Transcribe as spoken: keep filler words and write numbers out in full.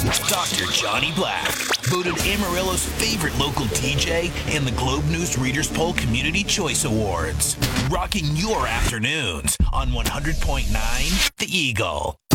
Doctor Johnny Black, voted Amarillo's favorite local D J and the Globe News Readers Poll Community Choice Awards. Rocking your afternoons on one hundred point nine The Eagle.